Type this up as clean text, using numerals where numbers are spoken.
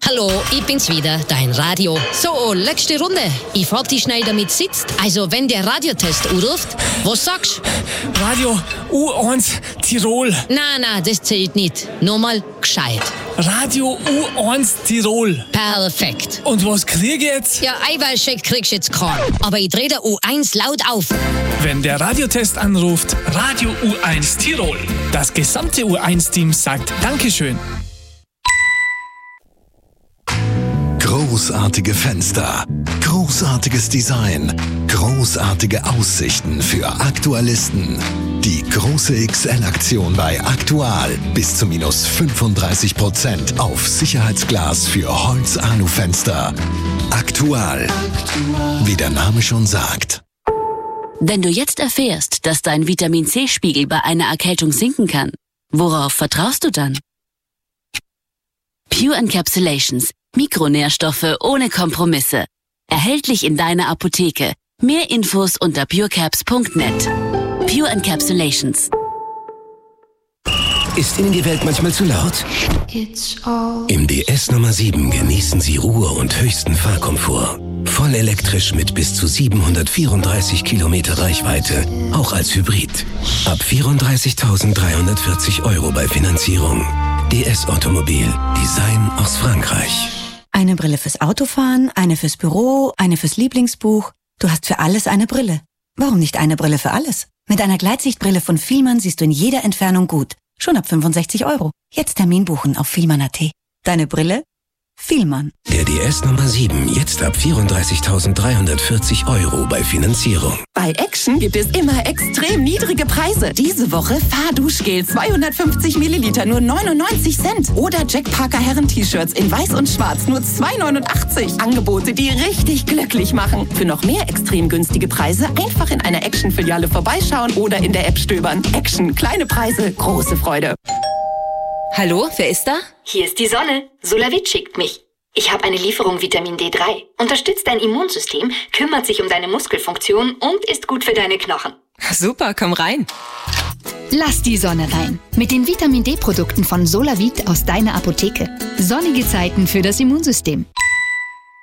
Hallo, ich bin's wieder, dein Radio. So, letzte Runde. Ich frag dich schnell, damit sitzt. Also, wenn der Radiotest anruft, was sagst du? Radio U1 Tirol. Na, das zählt nicht. Nochmal gescheit. Radio U1 Tirol. Perfekt. Und was krieg ich jetzt? Ja, Eiweißshake kriegst du jetzt keinen. Aber ich dreh der U1 laut auf. Wenn der Radiotest anruft, Radio U1 Tirol. Das gesamte U1-Team sagt Dankeschön. Großartige Fenster, großartiges Design, großartige Aussichten für Aktualisten. Die große XL-Aktion bei Aktual. Bis zu minus 35% auf Sicherheitsglas für Holz-Alu-Fenster. Aktual. Wie der Name schon sagt. Wenn du jetzt erfährst, dass dein Vitamin-C-Spiegel bei einer Erkältung sinken kann, worauf vertraust du dann? Pure Encapsulations. Mikronährstoffe ohne Kompromisse. Erhältlich in deiner Apotheke. Mehr Infos unter purecaps.net. Pure Encapsulations. Ist Ihnen die Welt manchmal zu laut? Im DS Nummer 7 genießen Sie Ruhe und höchsten Fahrkomfort. Voll elektrisch mit bis zu 734 Kilometer Reichweite, auch als Hybrid. Ab 34.340 € bei Finanzierung. DS Automobil. Design aus Frankreich. Eine Brille fürs Autofahren, eine fürs Büro, eine fürs Lieblingsbuch. Du hast für alles eine Brille. Warum nicht eine Brille für alles? Mit einer Gleitsichtbrille von Fielmann siehst du in jeder Entfernung gut. Schon ab 65 €. Jetzt Termin buchen auf Fielmann.at. Deine Brille? Fielmann. Der DS Nummer 7, jetzt ab 34.340 € bei Finanzierung. Bei Action gibt es immer extrem niedrige Preise. Diese Woche Fahrduschgel 250 Milliliter nur 99 Cent. Oder Jack Parker Herren-T-Shirts in weiß und schwarz nur 2,89 €. Angebote, die richtig glücklich machen. Für noch mehr extrem günstige Preise einfach in einer Action-Filiale vorbeischauen oder in der App stöbern. Action, kleine Preise, große Freude. Hallo, wer ist da? Hier ist die Sonne. Solavit schickt mich. Ich habe eine Lieferung Vitamin D3. Unterstützt dein Immunsystem, kümmert sich um deine Muskelfunktion und ist gut für deine Knochen. Super, komm rein. Lass die Sonne rein. Mit den Vitamin D-Produkten von Solavit aus deiner Apotheke. Sonnige Zeiten für das Immunsystem.